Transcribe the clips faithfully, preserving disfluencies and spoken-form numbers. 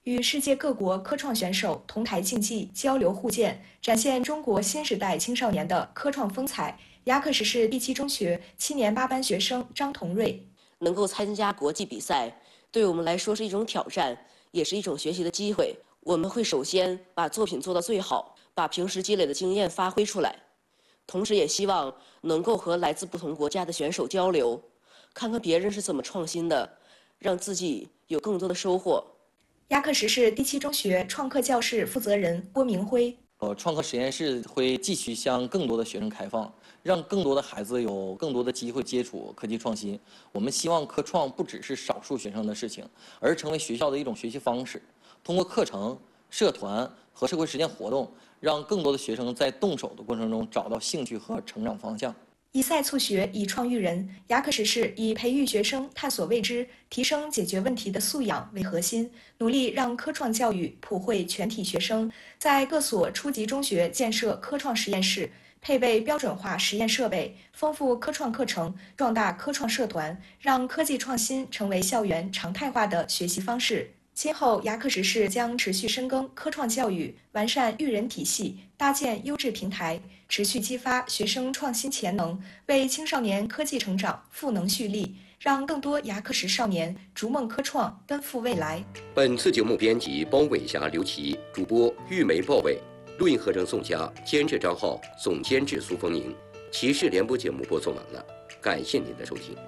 与世界各国科创选手同台竞技、交流互鉴，展现中国新时代青少年的科创风采。牙克石市第七中学七年八班学生张同瑞， 能够参加国际比赛，对我们来说是一种挑战，也是一种学习的机会。我们会首先把作品做到最好，把平时积累的经验发挥出来，同时也希望能够和来自不同国家的选手交流，看看别人是怎么创新的，让自己有更多的收获。 牙克石市第七中学创客教室负责人郭明辉。 呃，创客实验室会继续向更多的学生开放，让更多的孩子有更多的机会接触科技创新。我们希望科创不只是少数学生的事情，而成为学校的一种学习方式。通过课程、社团和社会实践活动，让更多的学生在动手的过程中找到兴趣和成长方向。 以赛促学，以创育人。牙克石市以培育学生探索未知、提升解决问题的素养为核心，努力让科创教育普惠全体学生。在各所初级中学建设科创实验室，配备标准化实验设备，丰富科创课程，壮大科创社团，让科技创新成为校园常态化的学习方式。今后，牙克石市将持续深耕科创教育，完善育人体系，搭建优质平台，持续激发学生创新潜能，为青少年科技成长赋能蓄力，让更多牙克石少年逐梦科创，奔赴未来。 本次节目编辑包伟霞、刘琦，主播玉梅、鲍伟，录音合成宋佳，监制张浩，总监制苏凤宁。骑士联播节目播送完了，感谢您的收听。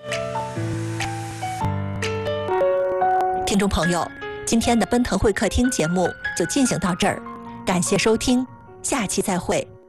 听众朋友，今天的奔腾会客厅节目就进行到这儿，感谢收听，下期再会。